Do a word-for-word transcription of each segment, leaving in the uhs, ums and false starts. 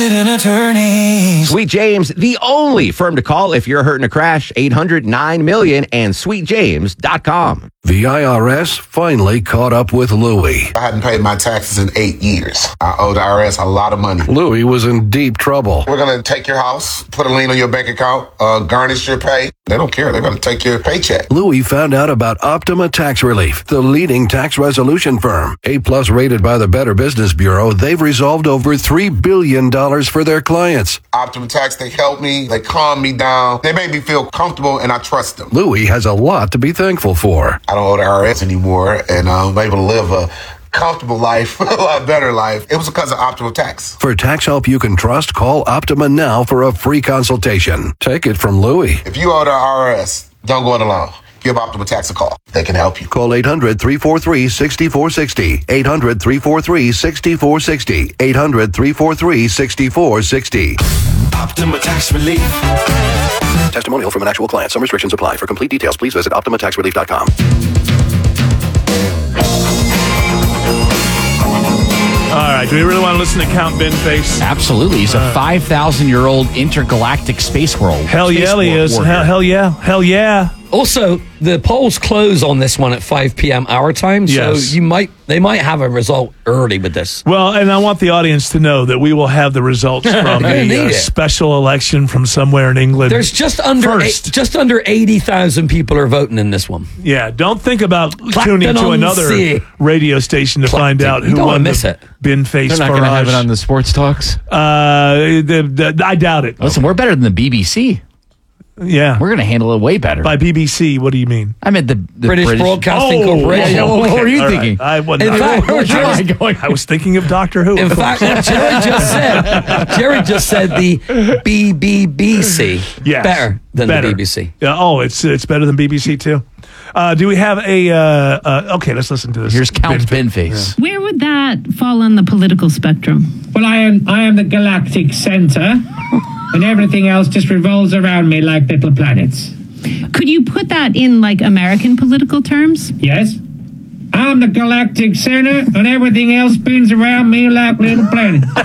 Attorneys. Sweet James, the only firm to call if you're hurt in a crash. eight hundred nine million and sweet james dot com. The I R S finally caught up with Louie. I hadn't paid my taxes in eight years. I owe the I R S a lot of money. Louie was in deep trouble. We're going to take your house, put a lien on your bank account, uh, garnish your pay. They don't care. They're going to take your paycheck. Louie found out about Optima Tax Relief, the leading tax resolution firm. A-plus rated by the Better Business Bureau, they've resolved over three billion dollars for their clients. Optima Tax, they help me. They calm me down. They make me feel comfortable, and I trust them. Louie has a lot to be thankful for. I don't owe the I R S anymore, and I'm able to live a comfortable life, a lot better life. It was because of Optima Tax. For tax help you can trust, call Optima now for a free consultation. Take it from Louie. If you owe the I R S, don't go it alone. Give Optima Tax a call. They can help you. Call eight hundred, three four three, six four six zero. eight hundred, three four three, six four six zero. eight hundred, three four three, six four six zero. Optima Tax Relief. Testimonial from an actual client. Some restrictions apply. For complete details, please visit optima tax relief dot com. All right. Do we really want to listen to Count Ben Face? Absolutely. He's a five thousand year old intergalactic space world. Hell space yeah, he is. Hell, hell yeah. Hell yeah. Also, the polls close on this one at five p.m. our time, so Yes. you might they might have a result early with this. Well, and I want the audience to know that we will have the results from They're gonna the need uh, it. special election from somewhere in England. There's just under First. eight, just under eighty thousand people are voting in this one. Yeah, don't think about Clacton tuning to on another Sea. radio station to find Clacton. out You who don't wanna won miss the it. Ben Face They're not going to have it on the sports talks. Uh, the, the, I doubt it. Listen, we're better than the B B C. Yeah. We're going to handle it way better. By B B C, what do you mean? I meant the, the British, Broadcasting Oh, Corporation. yeah, what were you all thinking? I, wasn't, In I, fact, I, what I, was, Jerry going- I was thinking of Doctor Who. In fact, what Jerry just said, Jerry just said the B B B C Yes. better than Better. the B B C. Yeah, oh, it's it's better than B B C too. Uh, do we have a? Uh, uh, okay, let's listen to this. Here's Count Ben Face. Where would that fall on the political spectrum? Well, I am I am the galactic center, and everything else just revolves around me like little planets. Could you put that in like American political terms? Yes? I'm the galactic center, and everything else spins around me like little planets. He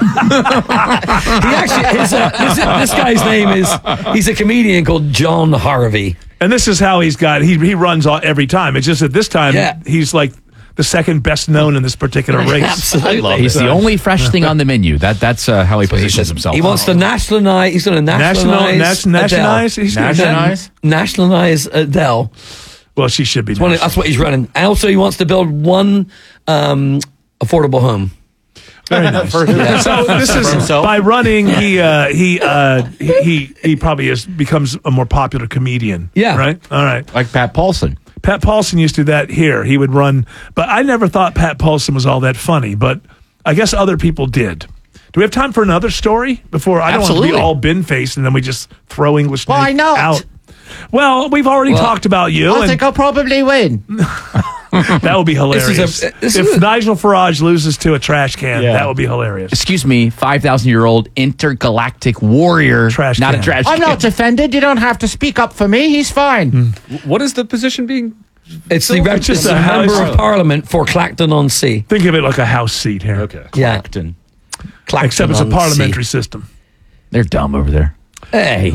actually, his, uh, this, this guy's name is, he's a comedian called John Harvey. And this is how he's got. He he runs all, every time. It's just that this time Yeah. he's like the second best known in this particular race. Absolutely. He's the only fresh thing on the menu. That That's uh, how he positions himself. He wants to nationalize. He's going to nationalize. National- nas- nationalize? He's gonna Nationalize? Nationalize Adele. Well, she should be. That's what, that's what he's running. And also, he wants to build one um, affordable home. Very nice. Yeah. So this For is himself? by running. He uh, he, uh, he he he probably is becomes a more popular comedian. Yeah. Right. All right. Like Pat Paulson. Pat Paulson used to do that here. He would run, but I never thought Pat Paulson was all that funny. But I guess other people did. Do we have time for another story before I don't want Absolutely. to be all bin faced and then we just throw English Why Nick not? out? Well, we've already Well, talked about you. I and think I'll probably win. that would be hilarious. This is a- this if is a- Nigel Farage loses to a trash can, Yeah. that would be hilarious. Excuse me, five thousand year old intergalactic warrior. Trash not can. a trash I'm can. not offended. You don't have to speak up for me. He's fine. What is the position being? It's the, rep- It's just it's the a house- member of Parliament for Clacton on Sea. Think of it like a house seat here. Okay. Yeah. Clacton. Clacton Except it's a on parliamentary Sea. system. They're dumb over there. Hey,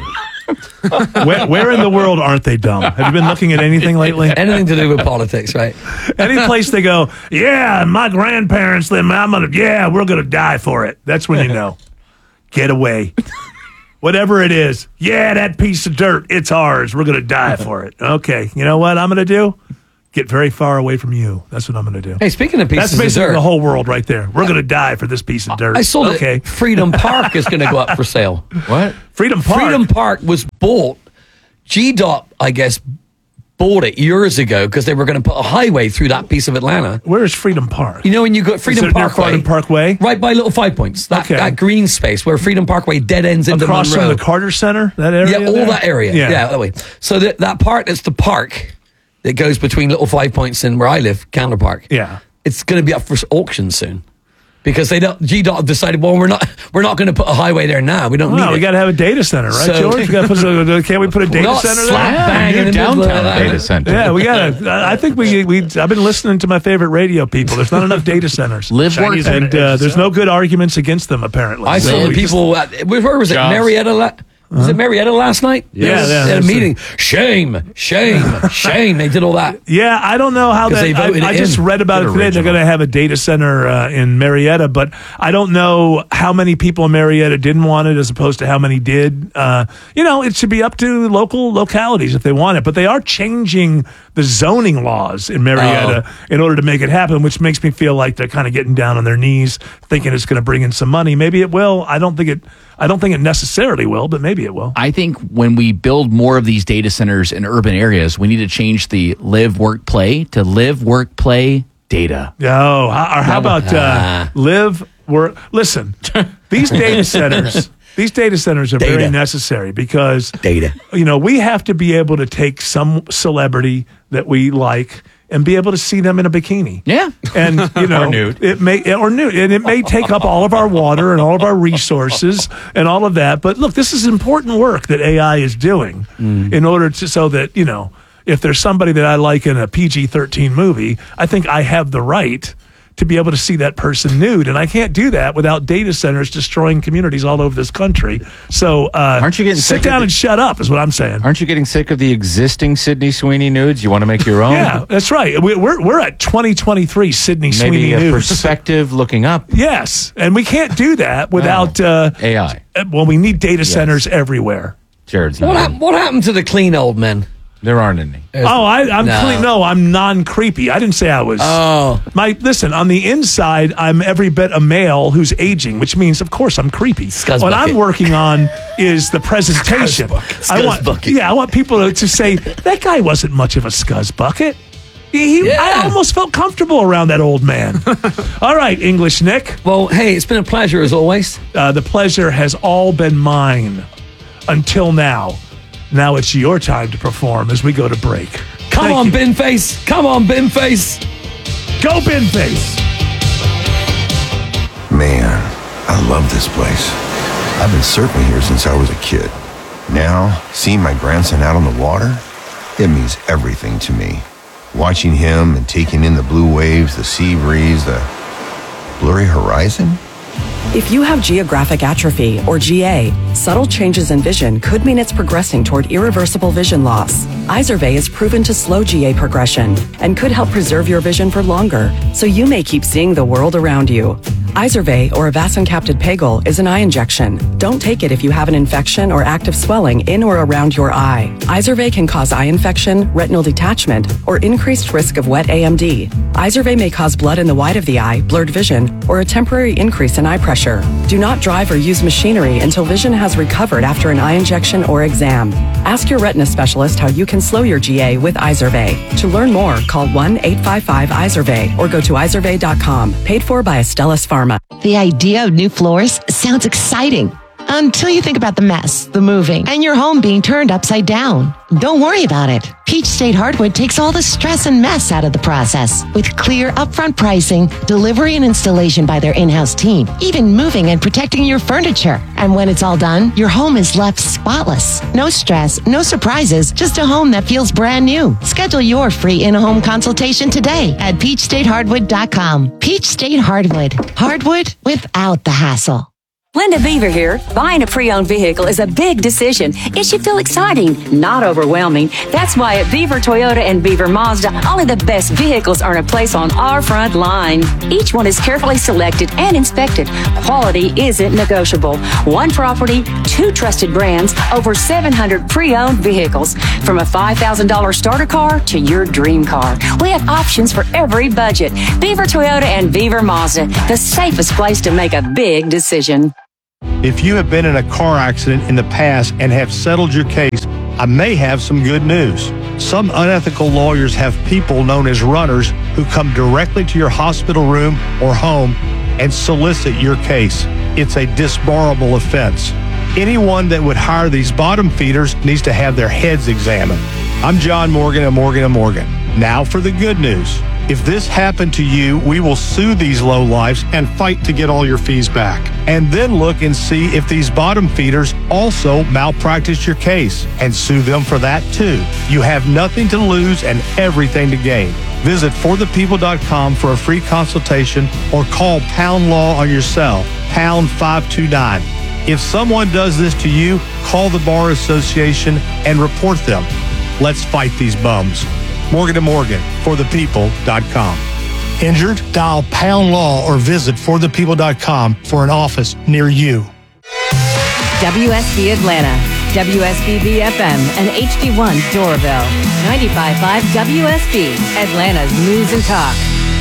Where, where in the world aren't they dumb? Have you been looking at anything lately? anything to do with politics, right? Any place they go, yeah, my grandparents, them, I'm gonna, yeah, we're gonna die for it. That's when you know. Get away. Whatever it is, yeah, that piece of dirt, it's ours. We're gonna die for it. Okay, you know what I'm gonna do? Get very far away from you. That's what I'm gonna do. Hey, speaking of pieces That's basically of dirt, the whole world right there. We're gonna die for this piece of dirt. I saw okay. that Freedom Park is going to go up for sale. What? Freedom Park. Freedom Park was bought. G DOT, I guess, bought it years ago because they were going to put a highway through that piece of Atlanta. Where is Freedom Park? You know when you go Freedom Is it near Parkway, Freedom Parkway? right by Little Five Points, that, Okay. that green space where Freedom Parkway dead ends into Across Monroe. from the Carter Center, that area. yeah, all there? that area. Yeah, that way. So that that part that's the park that goes between Little Five Points and where I live, Counter Park. Yeah. It's going to be up for auction soon. Because they don't, G DOT decided, well, we're not we're not going to put a highway there now. We don't No, need we it. got to have a data center, right, So- George? We gotta put a, can't we put a data Not center slap there? bang in the middle of that. data center. Yeah, we got to. I think we we. I've been listening to my favorite radio people. There's not enough data centers. Live, work, Chinese and uh, there's no good arguments against them. Apparently, I So saw we just- people, at, where was it, Jobs. Marietta? La- was it Marietta last night? Yeah, Yes. yeah, At a that's meeting. Shame, shame, shame. They did all that. Yeah, I don't know how 'Cause that. they voted I, I it just in. read about it Good today. They're original. going to have a data center uh, in Marietta, but I don't know how many people in Marietta didn't want it as opposed to how many did. Uh, you know, it should be up to local localities if they want it. But they are changing the zoning laws in Marietta Oh. in order to make it happen, which makes me feel like they're kind of getting down on their knees, thinking it's going to bring in some money. Maybe it will. I don't think it. I don't think it necessarily will, but maybe it will. I think when we build more of these data centers in urban areas, we need to change the live, work, play to live, work, play, data. Oh, how, or how about uh, Ah. live, work? Listen, these data centers, these data centers are very Data. necessary because Data. You know, we have to be able to take some celebrity that we like and be able to see them in a bikini. Yeah. And you know, Or nude. it may or nude, and it may take up all of our water and all of our resources and all of that. But look, this is important work that A I is doing in order to so that you know, if there's somebody that I like in a P G thirteen movie, I think I have the right to be able to see that person nude, and I can't do that without data centers destroying communities all over this country. So, uh, Aren't you getting sit sick of down the- and shut up? Is what I'm saying. Aren't you getting sick of the existing Sydney Sweeney nudes? You want to make your own? Yeah, that's right. We, we're we're at twenty twenty-three Sydney Maybe Sweeney a News. perspective looking up. Yes, and we can't do that without uh, A I. uh, Well, we need data centers everywhere. Jared's What, not. hap- what happened to the clean old men? There aren't any. Oh, I, I'm No. clean. No, I'm non-creepy. I didn't say I was. Oh. My listen. On the inside, I'm every bit a male who's aging, which means, of course, I'm creepy. Scuzz what bucket. I'm working on is the presentation. bucket. I Scuzz want, bucket. yeah, I want people to, to say that guy wasn't much of a scuzz bucket. He, he- Yeah. I almost felt comfortable around that old man. All right, English Nick. Well, hey, it's been a pleasure as always. Uh, the pleasure has all been mine until now. Now it's your time to perform as we go to break. Come Thank on, you. bin face. Come on, bin face. Go bin face. Man, I love this place. I've been surfing here since I was a kid. Now, seeing my grandson out on the water, it means everything to me. Watching him and taking in the blue waves, the sea breeze, the blurry horizon. If you have geographic atrophy, or G A, subtle changes in vision could mean it's progressing toward irreversible vision loss. Izervay is proven to slow G A progression and could help preserve your vision for longer, so you may keep seeing the world around you. Izervay, or avacincaptad pegol, is an eye injection. Don't take it if you have an infection or active swelling in or around your eye. Izervay can cause eye infection, retinal detachment, or increased risk of wet A M D. Izervay may cause blood in the white of the eye, blurred vision, or a temporary increase in eye pressure. Do not drive or use machinery until vision has recovered after an eye injection or exam. Ask your retina specialist how you can slow your G A with Izervay. To learn more, call one eight five five Izervay or go to izervay dot com. Paid for by Astellas Pharma. The idea of new floors sounds exciting until you think about the mess, the moving, and your home being turned upside down. Don't worry about it. Peach State Hardwood takes all the stress and mess out of the process with clear upfront pricing, delivery and installation by their in-house team, even moving and protecting your furniture. And when it's all done, your home is left spotless. No stress, no surprises, just a home that feels brand new. Schedule your free in-home consultation today at peach state hardwood dot com. Peach State Hardwood. Hardwood without the hassle. Linda Beaver here. Buying a pre-owned vehicle is a big decision. It should feel exciting, not overwhelming. That's why at Beaver Toyota and Beaver Mazda, only the best vehicles earn a place on our front line. Each one is carefully selected and inspected. Quality isn't negotiable. One property, two trusted brands, over seven hundred pre-owned vehicles. From a five thousand dollars starter car to your dream car. We have options for every budget. Beaver Toyota and Beaver Mazda, the safest place to make a big decision. If you have been in a car accident in the past and have settled your case, I may have some good news. Some unethical lawyers have people known as runners who come directly to your hospital room or home and solicit your case. It's a disbarable offense. Anyone that would hire these bottom feeders needs to have their heads examined. I'm John Morgan of Morgan and Morgan. Now for the good news. If this happened to you, we will sue these lowlifes and fight to get all your fees back. And then look and see if these bottom feeders also malpractice your case and sue them for that too. You have nothing to lose and everything to gain. Visit for the people dot com for a free consultation or call Pound Law on your cell, pound five two nine. If someone does this to you, call the Bar Association and report them. Let's fight these bums. Morgan and Morgan, for the people dot com. Injured? Dial Pound Law or visit for the people dot com for an office near you. W S B Atlanta, W S B B F M, and H D one Doraville. ninety-five point five W S B, Atlanta's News and Talk.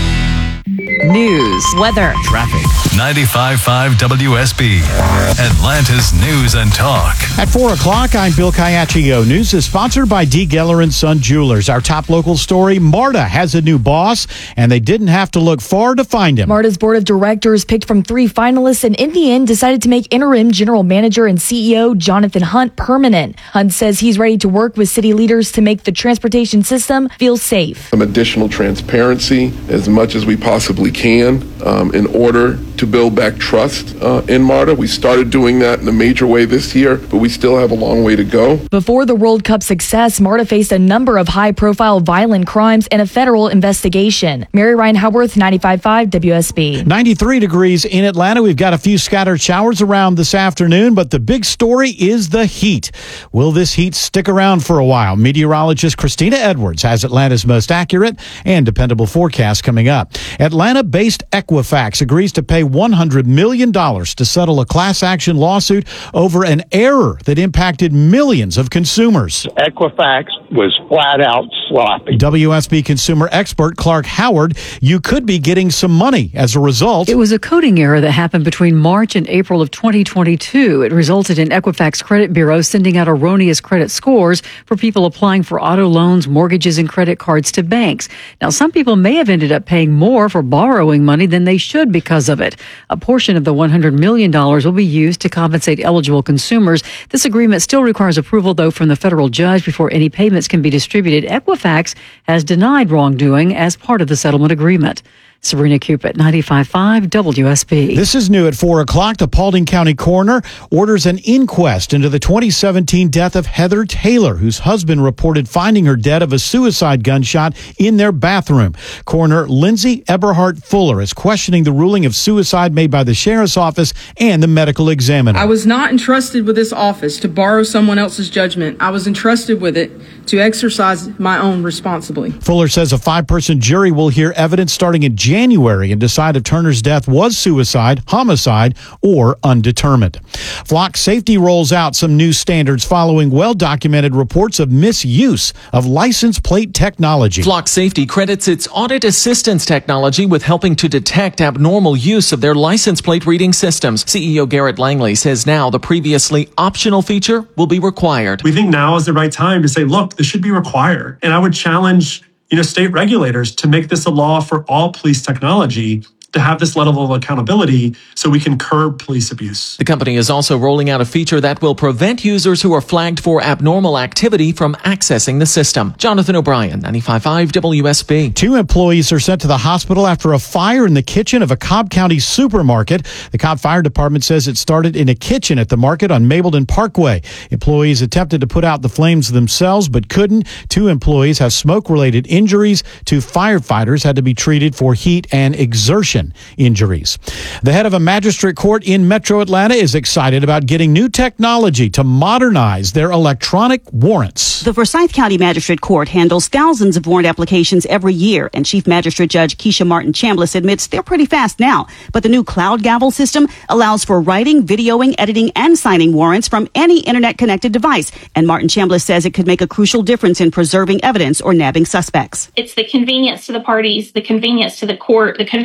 News, weather, traffic. ninety-five point five W S B, Atlanta's News and Talk. At four o'clock, I'm Bill Caiaccio. News is sponsored by D. Geller and Son Jewelers. Our top local story, MARTA has a new boss, and they didn't have to look far to find him. MARTA's board of directors picked from three finalists and in the end decided to make interim general manager and C E O Jonathan Hunt permanent. Hunt says he's ready to work with city leaders to make the transportation system feel safe. Some additional transparency as much as we possibly can um, in order to build back trust uh, in MARTA. We started doing that in a major way this year, but we still have a long way to go. Before the World Cup success, MARTA faced a number of high-profile violent crimes and a federal investigation. Mary Ryan Howarth, ninety-five point five W S B. ninety-three degrees in Atlanta. We've got a few scattered showers around this afternoon, but the big story is the heat. Will this heat stick around for a while? Meteorologist Christina Edwards has Atlanta's most accurate and dependable forecast coming up. Atlanta-based Equifax agrees to pay one hundred million dollars to settle a class action lawsuit over an error that impacted millions of consumers. Equifax was flat out sloppy. W S B consumer expert Clark Howard, you could be getting some money as a result. It was a coding error that happened between March and April of twenty twenty-two. It resulted in Equifax Credit Bureau sending out erroneous credit scores for people applying for auto loans, mortgages, and credit cards to banks. Now, some people may have ended up paying more for borrowing money than they should because of it. A portion of the one hundred million dollars will be used to compensate eligible consumers. This agreement still requires approval, though, from the federal judge before any payments can be distributed. Equifax has denied wrongdoing as part of the settlement agreement. Sabrina Cupid, ninety-five point five W S B. This is new at four o'clock. The Paulding County coroner orders an inquest into the twenty seventeen death of Heather Taylor, whose husband reported finding her dead of a suicide gunshot in their bathroom. Coroner Lindsay Eberhardt Fuller is questioning the ruling of suicide made by the sheriff's office and the medical examiner. I was not entrusted with this office to borrow someone else's judgment. I was entrusted with it to exercise my own responsibly. Fuller says a five-person jury will hear evidence starting in January and decide if Turner's death was suicide, homicide, or undetermined. Flock Safety rolls out some new standards following well-documented reports of misuse of license plate technology. Flock Safety credits its audit assistance technology with helping to detect abnormal use of their license plate reading systems. C E O Garrett Langley says now the previously optional feature will be required. We think now is the right time to say, look, this should be required. And I would challenge, you know, state regulators to make this a law for all police technology, to have this level of accountability so we can curb police abuse. The company is also rolling out a feature that will prevent users who are flagged for abnormal activity from accessing the system. Jonathan O'Brien, ninety-five point five W S B. Two employees are sent to the hospital after a fire in the kitchen of a Cobb County supermarket. The Cobb Fire Department says it started in a kitchen at the market on Mableton Parkway. Employees attempted to put out the flames themselves but couldn't. Two employees have smoke-related injuries. Two firefighters had to be treated for heat and exertion injuries. The head of a magistrate court in Metro Atlanta is excited about getting new technology to modernize their electronic warrants. The Forsyth County Magistrate Court handles thousands of warrant applications every year, and Chief Magistrate Judge Keisha Martin Chambliss admits they're pretty fast now. But the new cloud gavel system allows for writing, videoing, editing, and signing warrants from any internet-connected device. And Martin Chambliss says it could make a crucial difference in preserving evidence or nabbing suspects. It's the convenience to the parties, the convenience to the court, the convenience to the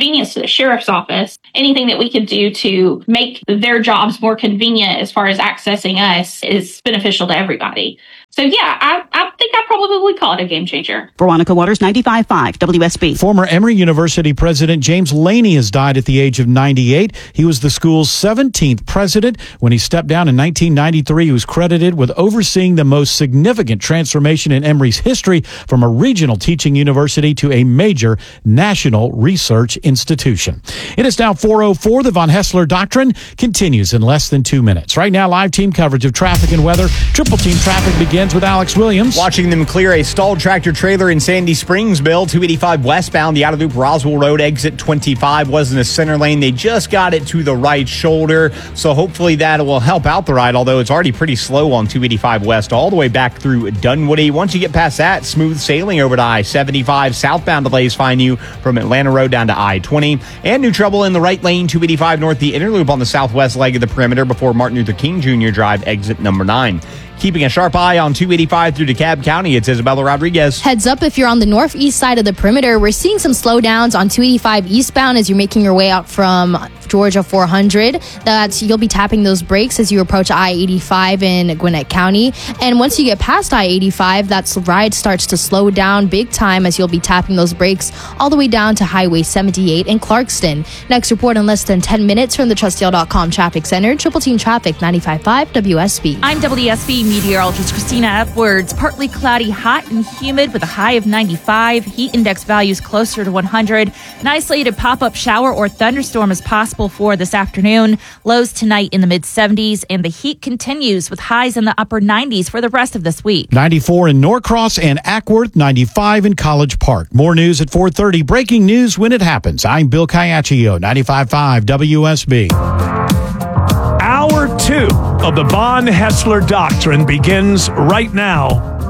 sheriff's office, anything that we could do to make their jobs more convenient as far as accessing us is beneficial to everybody. So, yeah, I, I think I probably would call it a game changer. Veronica Waters, ninety-five point five W S B. Former Emory University President James Laney has died at the age of ninety-eight. He was the school's seventeenth president. When he stepped down in nineteen ninety-three, he was credited with overseeing the most significant transformation in Emory's history from a regional teaching university to a major national research institution. It is now four oh four. The Von Hessler Doctrine continues in less than two minutes. Right now, live team coverage of traffic and weather. Triple Team Traffic begins with Alex Williams. Watching them clear a stalled tractor trailer in Sandy Springs, Bill. two eighty-five westbound, the outer loop Roswell Road exit twenty-five was in the center lane. They just got it to the right shoulder, so hopefully that will help out the ride, although it's already pretty slow on two eighty-five west all the way back through Dunwoody. Once you get past that, smooth sailing over to I seventy-five. Southbound delays find you from Atlanta Road down to I twenty. And new trouble in the right lane, two eighty-five north, the inner loop on the southwest leg of the perimeter before Martin Luther King Junior Drive, exit number nine. Keeping a sharp eye on two eighty-five through DeKalb County, it's Isabella Rodriguez. Heads up if you're on the northeast side of the perimeter. We're seeing some slowdowns on two eighty-five eastbound as you're making your way out from Georgia four hundred. That's you'll be tapping those brakes as you approach I eighty-five in Gwinnett County. And once you get past I eighty-five, that ride starts to slow down big time as you'll be tapping those brakes all the way down to Highway seventy-eight in Clarkston. Next report in less than ten minutes from the trust deal dot com Traffic Center. Triple Team Traffic, ninety-five point five W S B. I'm W S B meteorologist Christina Upwards. Partly cloudy, hot and humid with a high of ninety-five. Heat index values closer to one hundred. An isolated pop-up shower or thunderstorm is possible for this afternoon. Lows tonight in the mid-seventies, and the heat continues with highs in the upper nineties for the rest of this week. ninety-four in Norcross and Ackworth, ninety-five in College Park. More news at four thirty. Breaking news when it happens. I'm Bill Caiaccio, ninety-five point five W S B. Hour two of the Von Hessler Doctrine begins right now.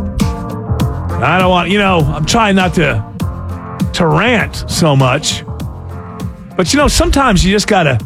I don't want, you know, I'm trying not to to rant so much. But, you know, sometimes you just got to,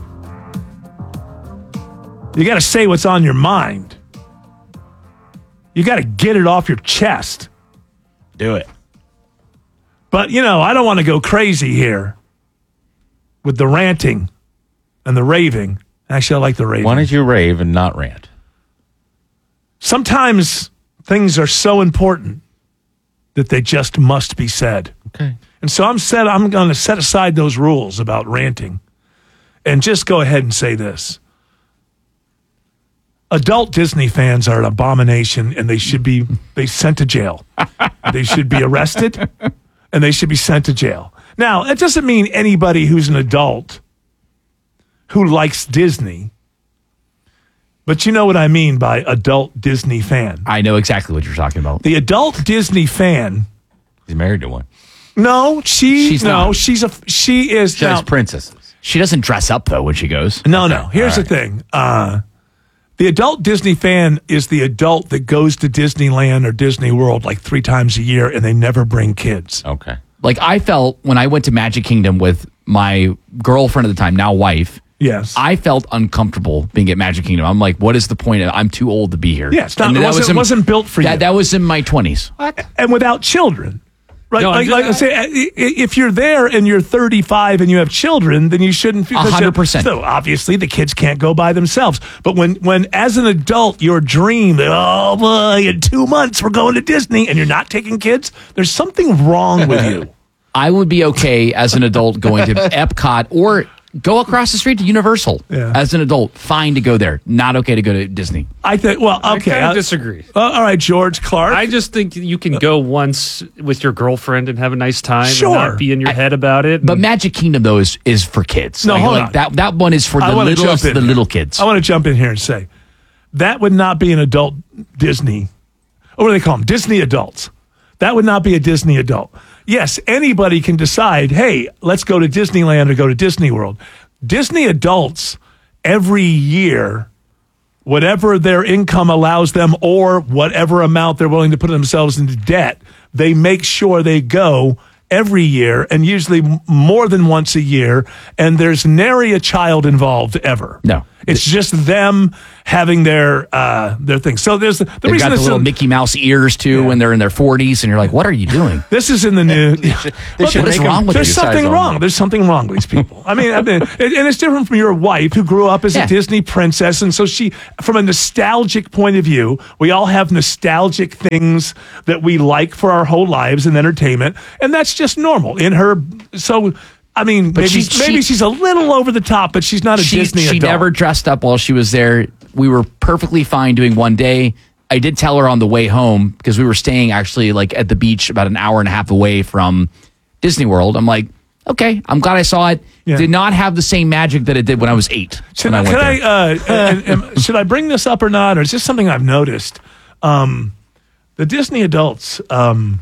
you got to say what's on your mind. You got to get it off your chest. Do it. But, you know, I don't want to go crazy here with the ranting and the raving. Actually, I like the raving. Why don't you rave and not rant? Sometimes things are so important that they just must be said. Okay. And so I'm set, I'm going to set aside those rules about ranting and just go ahead and say this. Adult Disney fans are an abomination, and they should be they sent to jail. They should be arrested, and they should be sent to jail. Now, it doesn't mean anybody who's an adult who likes Disney, but you know what I mean by adult Disney fan. I know exactly what you're talking about. The adult Disney fan. He's married to one. No, she. She's no, not. she's a. She is. She now, has princesses. She doesn't dress up though when she goes. No, no. Here's All the thing. Uh, the adult Disney fan is the adult that goes to Disneyland or Disney World like three times a year, and they never bring kids. Okay. Like I felt when I went to Magic Kingdom with my girlfriend at the time, now wife. Yes. I felt uncomfortable being at Magic Kingdom. I'm like, what is the point? Of, I'm too old to be here. Yeah, it's not, And it that wasn't, was in- wasn't built for that, you. That was in my twenties. And without children. Right? No, like, I'm like I just- say, i- if you're there and you're thirty-five and you have children, then you shouldn't feel A hundred percent. So obviously the kids can't go by themselves. But when, when as an adult, your dream, oh boy, in two months we're going to Disney and you're not taking kids, there's something wrong with you. I would be okay as an adult going to Epcot or go across the street to Universal. Yeah. As an adult, fine to go there. Not okay to go to Disney. I think, well, I okay. kinda I- disagree. Uh, all right, George Clark. I just think you can go once with your girlfriend and have a nice time Sure. and not be in your head about it. But Magic Kingdom, though, is, is for kids. No, like, hold like on. That, that one is for I the wanna littlest jump of in the here. little kids. I want to jump in here and say that would not be an adult Disney. What do they call them? Disney adults. That would not be a Disney adult. Yes, anybody can decide, hey, let's go to Disneyland or go to Disney World. Disney adults, every year, whatever their income allows them or whatever amount they're willing to put themselves into debt, they make sure they go every year and usually m- more than once a year, and there's nary a child involved ever. No. It's just them having their uh, their thing. So there's the, the They've reason got the this little is- Mickey Mouse ears too when they're in their forties, and you're like, "What are you doing?" This is in the news. They should what is make 'em- wrong with There's There's something something wrong. wrong. There's something wrong with these people. I mean, I mean, and and it's different from your wife who grew up as Yeah. a Disney princess, and so she, from a nostalgic point of view, we all have nostalgic things that we like for our whole lives in entertainment, and that's just normal in her. So. I mean, But maybe, she's- maybe she- she's a little over the top, but she's not a she, Disney she adult. never dressed up while she was there. We were perfectly fine doing one day. I did tell her on the way home, because we were staying actually like at the beach about an hour and a half away from Disney World. I'm like, okay, I'm glad I saw it. Yeah. Did not have the same magic that it did when I was eight. Should when I, I can went I, there. uh, and- and should I bring this up or not, or is this something I've noticed? Um, the Disney adults, um,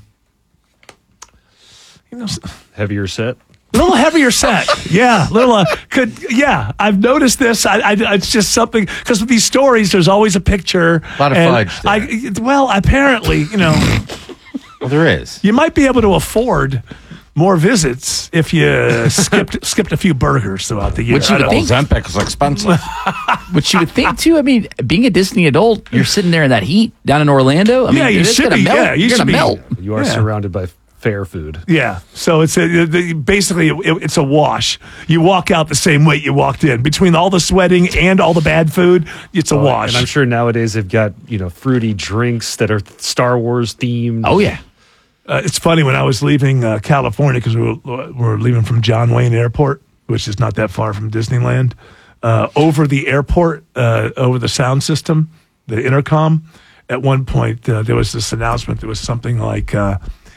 you know, Heavier set. a little heavier set. Yeah, little. Uh, could yeah, I've noticed this. I, I it's just something because with these stories, there's always a picture. A lot of and fudge there. I well, apparently, you know, Well, there is. you might be able to afford more visits if you skipped skipped a few burgers throughout the year. Which you I would don't- think- Ozempic is expensive. Which you would think too. I mean, being a Disney adult, you're sitting there in that heat down in Orlando. I mean, Yeah, you it's should gonna be. melt. Yeah, you you're should gonna be. melt. You are Yeah. surrounded by fair food. Yeah, so it's a, the, basically it, it's a wash. You walk out the same weight you walked in. Between all the sweating and all the bad food, it's a Oh, wash. And I'm sure nowadays they've got, you know, fruity drinks that are Star Wars themed. Oh yeah. Uh, it's funny when I was leaving uh, California because we were, we were leaving from John Wayne Airport, which is not that far from Disneyland. Uh, over the airport, uh, over the sound system, the intercom. At one point, uh, there was this announcement. There was something like, uh,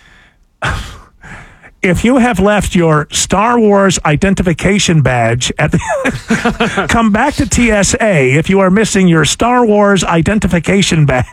"If you have left your Star Wars identification badge at the come back to T S A if you are missing your Star Wars identification badge."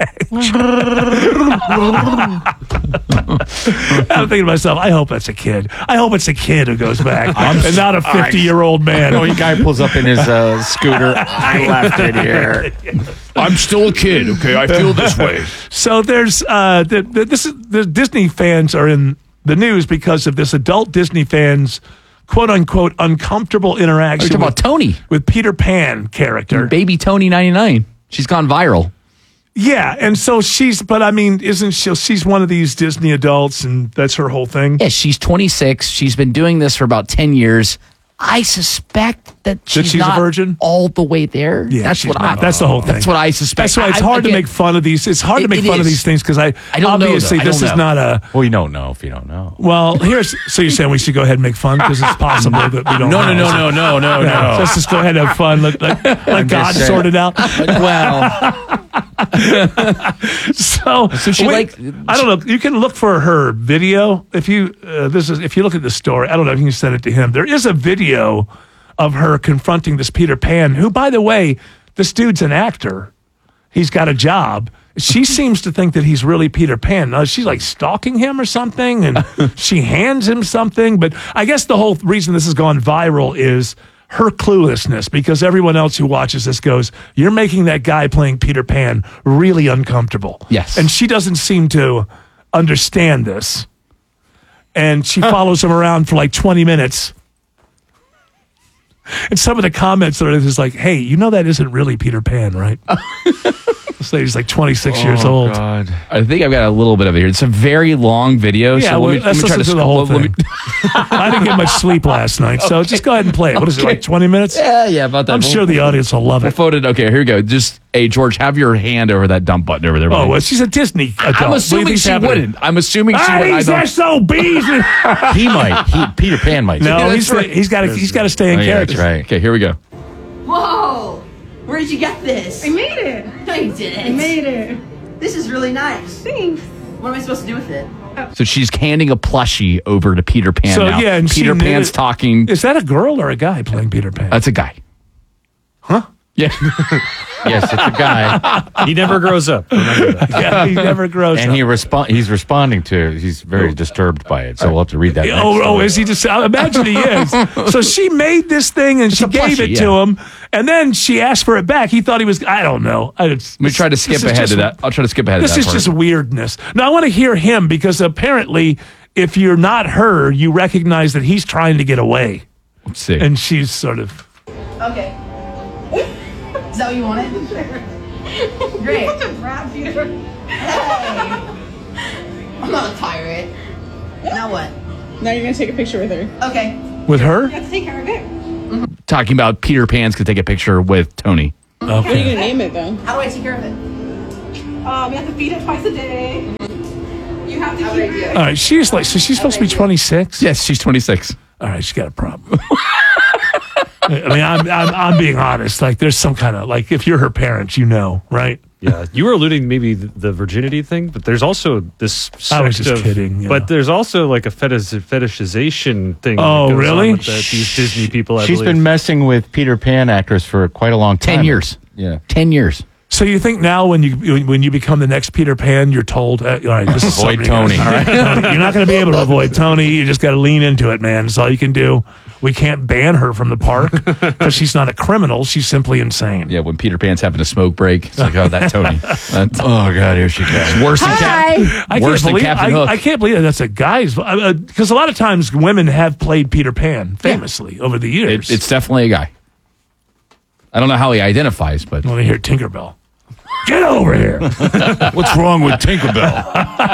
I'm thinking to myself, I hope that's a kid. I hope it's a kid who goes back and not a fifty-year-old man. No, a guy pulls up in his uh, scooter. I left it here. I'm still a kid. Okay, I feel this way. So there's uh, the, the, this is the Disney fans are in the news because of this adult Disney fans, quote unquote, uncomfortable interaction You're talking with, about Tony, with Peter Pan character. baby Tony ninety-nine. She's gone viral. Yeah, and so she's, but I mean, isn't she? She's one of these Disney adults, and that's her whole thing. Yeah, she's twenty-six. She's been doing this for about ten years. I suspect that she's, she's a not virgin? all the way there. Yeah, that's she's what not. I. That's the whole thing. That's what I suspect. That's why it's I- hard to again, make fun of these. It's hard to It- make it fun of is. these things because I, I don't know, obviously though. I this don't is know. not a. Well, you don't know if you don't know. Well, here's so you're saying we should go ahead and make fun because it's possible that we don't. No, no, know. no, no, no, no, Yeah, no. Let's just go ahead and have fun. Let, let, let I'm God just saying. sort it out. Well, So, So she wait, like- I don't know. You can look for her video if you uh, this is if you look at the story. I don't know if you can send it to him. There is a video of her confronting this Peter Pan, who, by the way, this dude's an actor. He's got a job. She seems to think that he's really Peter Pan. Now, she's like stalking him or something, and she hands him something. But I guess the whole reason this has gone viral is her cluelessness, because everyone else who watches this goes, "You're making that guy playing Peter Pan really uncomfortable." Yes. And she doesn't seem to understand this. And she follows him around for like twenty minutes. And some of the comments are just like, "Hey, you know that isn't really Peter Pan, right?" This lady's like twenty-six years Oh, old. God. I think I've got a little bit of it here. It's a very long video. Yeah, so well, let me, let let's me try listen to to the whole let me- thing. I didn't get much sleep last night, so just go ahead and play it. What is it, like twenty minutes? Yeah, yeah, about that. I'm sure the audience will love I it. voted. Okay, here we go. Just, hey, George, have your hand over that dump button over there. Oh, buddy. well, she's a Disney adult. I'm What do you assuming think's she happening? wouldn't. I'm assuming she Ah, wouldn't. I these don't- S O Bs. He might. He, Peter Pan might. No, That's he's right. he's got to he's got to stay in Oh, yeah, character. that's right. Okay, here we go. Whoa! Where did you get this? I made it. No, you didn't. I made it. This is really nice. Thanks. What am I supposed to do with it? So she's handing a plushie over to Peter Pan So now. yeah, and Peter she Pan's knitted- talking. Is that a girl or a guy playing Peter Pan? That's a guy. Huh? Yeah. Yes, it's a guy. He never grows up. Remember that. Yeah, he never grows And up. he respond. He's responding to. He's very disturbed by it. So we'll have to read that. next Oh, oh, story. is he just? I imagine he is. So she made this thing and she a gave plushie, it to yeah. him, and then she asked for it back. He thought he was. I don't know. I, Let me try to skip this is ahead just- to that. I'll try to skip ahead This to that is part. just weirdness. Now I want to hear him because apparently, if you're not her, you recognize that he's trying to get away, Let's see. and she's sort of. Okay. Is that what you wanted? Great. You're such a brat, Peter. Hey. I'm not a tyrant. Now what? Now you're gonna take a picture with her. Okay. With her? You have to take care of it. Talking about Peter Pan's could take a picture with Tony. What are you gonna name it though? How do I take care of it? Um, you have to feed it twice a day. You have to keep it. All right, she's like, so she's supposed to be twenty-six? Yes, she's twenty-six. All right, she's got a problem. I mean, I'm, I'm I'm being honest. Like, there's some kind of, like, if you're her parents, you know, right? Yeah, you were alluding maybe the, the virginity thing, but there's also this. I was sect just of- kidding, yeah. But there's also like a fetish, fetishization thing. Oh, that goes on really? with the- these Disney people. I She's believe. been messing with Peter Pan actress for quite a long time. Ten years. Yeah. Ten years. So you think now when you when you become the next Peter Pan, you're told, uh, all right, this is Avoid something you Tony. gotta- all right, Tony, you're not going to be able to avoid Tony. You just got to lean into it, man. That's all you can do. We can't ban her from the park because she's not a criminal. She's simply insane. Yeah, when Peter Pan's having a smoke break, it's like, oh, that Tony. That's, Oh God, here she comes. worse than, Cap- I can't worse than believe Captain I, Hook. I can't believe that that's a guy's because a lot of times women have played Peter Pan famously over the years. It, it's definitely a guy. I don't know how he identifies, but Let me hear Tinkerbell. Get over here. What's wrong with Tinkerbell?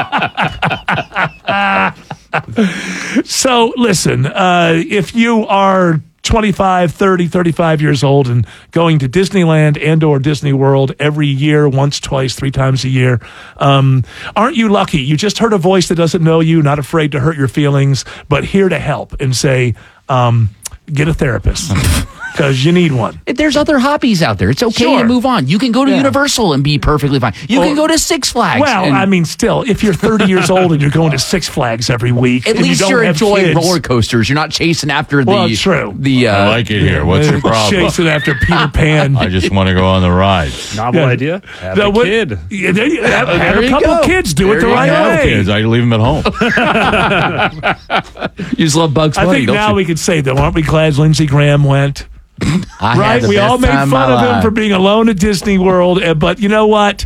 So listen, uh, if you are twenty-five, thirty, thirty-five years old and going to Disneyland and or Disney World every year, once, twice, three times a year, um, aren't you lucky? You just heard a voice that doesn't know you, not afraid to hurt your feelings, but here to help and say, um, get a therapist because you need one. there's other hobbies out there. It's okay Sure. to move on. You can go to Yeah. Universal and be perfectly fine. You Or- can go to Six Flags. Well, and I mean, still, if you're thirty years old and you're going to Six Flags every week, at and least you don't you're have enjoying kids, roller coasters. You're not chasing after the. Well, true. The uh, I like it here. What's your problem? Chasing after Peter Pan. I just want to go on the ride. Novel Yeah. idea. Have The- a what- kid. Yeah, there you- have, have There a you couple go. of kids do it There the you right go. I have way. kids. I leave them at home. you just love Bugs I Bunny, think don't now you? we could say, though, aren't we glad Lindsey Graham went? I had Right? the We best all made time fun of of my him life. for being alone at Disney World, uh, but you know what?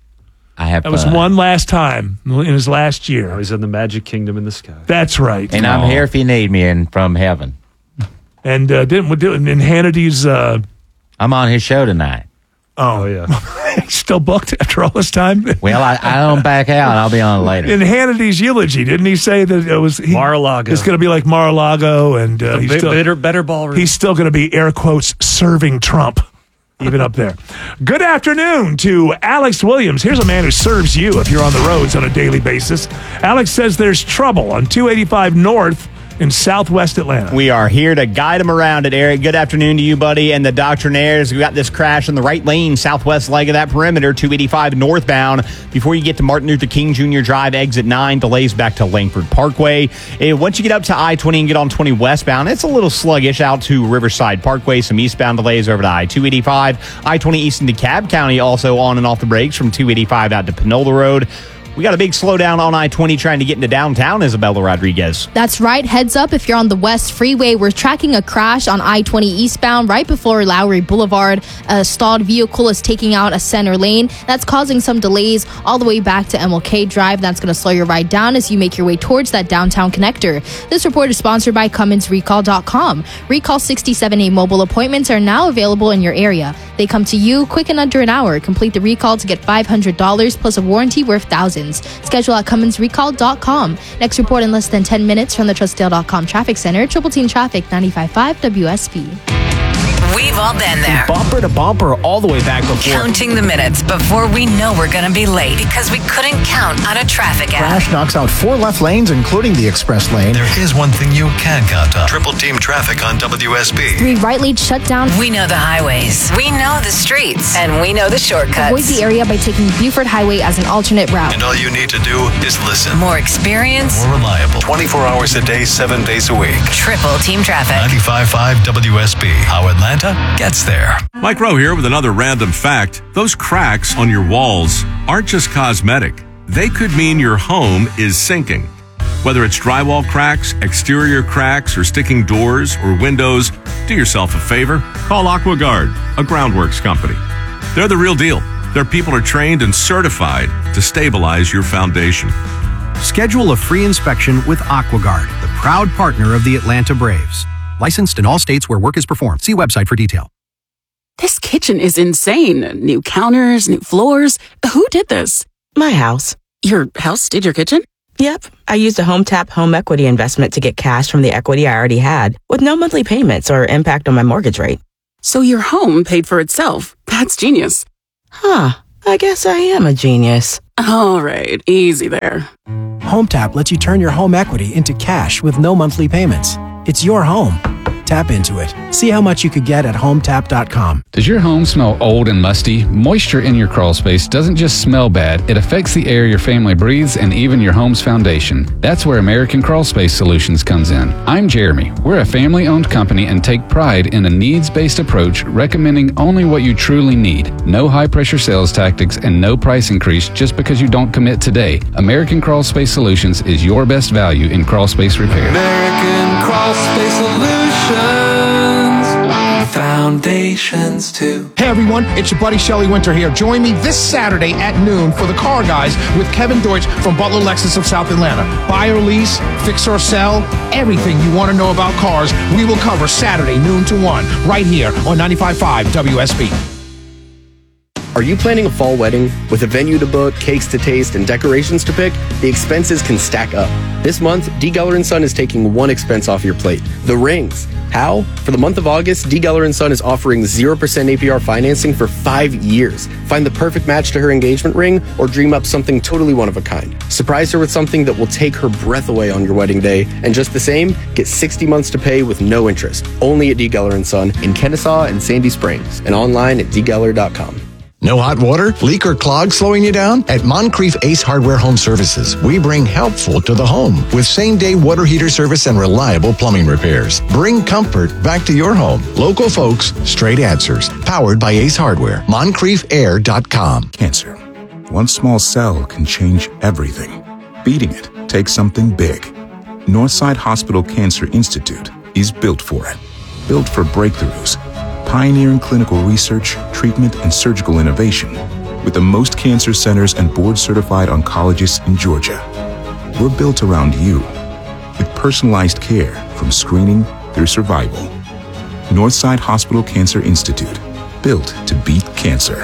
I have That was fun. one last time in his last Now year. he's in the Magic Kingdom in the sky. That's right. And I'm here if you need me and from heaven. And uh, didn't we do it in Hannity's? Uh, I'm on his show tonight. oh, yeah. still booked after all this time. Well, I, I don't back out. I'll be on later. In Hannity's eulogy, didn't he say that it was he, Mar-a-Lago. It's going to be like Mar-a-Lago, and uh, A he's bit- still, better, better ballroom. he's still going to be air quotes serving Trump, even up there. Good afternoon to Alex Williams. Here's a man who serves you if you're on the roads on a daily basis. Alex says there's trouble on two eighty-five North in Southwest Atlanta. We are here to guide him around it, Eric. Good afternoon to you, buddy, and the Doctrinaires. We got this crash in the right lane, southwest leg of that perimeter, two eighty-five northbound. Before you get to Martin Luther King Junior Drive, exit nine, delays back to Langford Parkway. And once you get up to I twenty and get on twenty westbound, it's a little sluggish out to Riverside Parkway. Some eastbound delays over to I two eighty-five. I twenty east into Cobb County, also on and off the brakes from two eighty-five out to Panola Road. We got a big slowdown on I twenty trying to get into downtown, Isabella Rodriguez. That's right. Heads up if you're on the West Freeway. We're tracking a crash on I twenty eastbound right before Lowry Boulevard. A stalled vehicle is taking out a center lane. That's causing some delays all the way back to M L K Drive. That's going to slow your ride down as you make your way towards that downtown connector. This report is sponsored by Cummins Recall dot com. Recall sixty-seven A mobile appointments are now available in your area. They come to you quick in under an hour. Complete the recall to get five hundred dollars plus a warranty worth thousands. Schedule at Cummins Recall dot com. Next report in less than ten minutes from the Trustdale dot com Traffic Center. Triple Team Traffic, ninety-five point five W S B. We've all been there. Bumper to bumper all the way back before. Counting the minutes before we know we're going to be late because we couldn't count on a traffic app. Crash knocks out four left lanes, including the express lane. There is one thing you can count on. Triple Team Traffic on W S B. Three right lanes shut down. We know the highways. We know the streets. And we know the shortcuts. Avoid the area by taking Buford Highway as an alternate route. And all you need to do is listen. More experience. More reliable. twenty-four hours a day, seven days a week. Triple Team Traffic. ninety-five point five W S B. How Atlanta gets there. Mike Rowe here with another random fact. Those cracks on your walls aren't just cosmetic. They could mean your home is sinking. Whether it's drywall cracks, exterior cracks, or sticking doors or windows, do yourself a favor. Call AquaGuard, a groundworks company. They're the real deal. Their people are trained and certified to stabilize your foundation. Schedule a free inspection with AquaGuard, the proud partner of the Atlanta Braves. Licensed in all states where work is performed. See website for detail. This kitchen is insane. New counters, new floors. Who did this? My house. Your house did your kitchen? Yep. I used a HomeTap home equity investment to get cash from the equity I already had, with no monthly payments or impact on my mortgage rate. So your home paid for itself. That's genius. Huh. I guess I am a genius. All right. Easy there. HomeTap lets you turn your home equity into cash with no monthly payments. It's your home. Tap into it. See how much you could get at home tap dot com. Does your home smell old and musty? Moisture in your crawl space doesn't just smell bad, it affects the air your family breathes and even your home's foundation. That's where American Crawl Space Solutions comes in. I'm Jeremy. We're a family-owned company and take pride in a needs-based approach, recommending only what you truly need. No high-pressure sales tactics and no price increase just because you don't commit today. American Crawl Space Solutions is your best value in crawl space repair. American Crawl Space Solutions. Foundations too. Hey everyone, it's your buddy Shelly Winter here. Join me this Saturday at noon for the Car Guys with Kevin Deutsch from Butler Lexus of South Atlanta. Buy or lease, fix or sell, everything you want to know about cars, we will cover Saturday noon to one right here on ninety-five point five W S B. Are you planning a fall wedding? With a venue to book, cakes to taste, and decorations to pick, the expenses can stack up. This month, D. Geller and Son is taking one expense off your plate, the rings. How? For the month of August, D. Geller and Son is offering zero percent A P R financing for five years. Find the perfect match to her engagement ring or dream up something totally one of a kind. Surprise her with something that will take her breath away on your wedding day. And just the same, get sixty months to pay with no interest. Only at D. Geller and Son in Kennesaw and Sandy Springs and online at d geller dot com. No hot water, leak, or clog slowing you down? At Moncrief Ace Hardware Home Services, we bring helpful to the home with same-day water heater service and reliable plumbing repairs. Bring comfort back to your home. Local folks, straight answers. Powered by Ace Hardware. Moncrief Air dot com. Cancer. One small cell can change everything. Beating it takes something big. Northside Hospital Cancer Institute is built for it. Built for breakthroughs. Pioneering clinical research, treatment, and surgical innovation with the most cancer centers and board-certified oncologists in Georgia. We're built around you with personalized care from screening through survival. Northside Hospital Cancer Institute, built to beat cancer.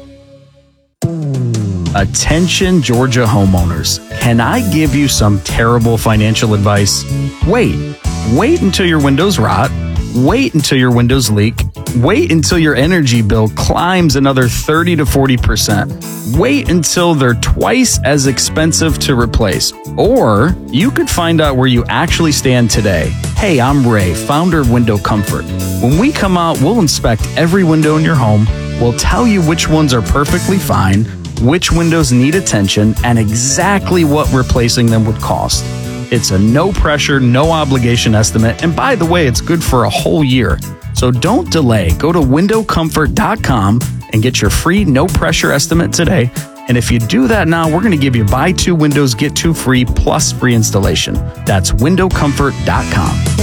Attention Georgia homeowners, can I give you some terrible financial advice? Wait, wait until your windows rot. Wait until your windows leak. Wait until your energy bill climbs another thirty to forty percent. Wait until they're twice as expensive to replace. Or you could find out where you actually stand today. Hey, I'm Ray, founder of Window Comfort. When we come out, we'll inspect every window in your home. We'll tell you which ones are perfectly fine, which windows need attention, and exactly what replacing them would cost. It's a no pressure, no obligation estimate. And by the way, it's good for a whole year. So don't delay. Go to window comfort dot com and get your free no pressure estimate today. And if you do that now, we're going to give you buy two windows, get two free plus free installation. That's window comfort dot com.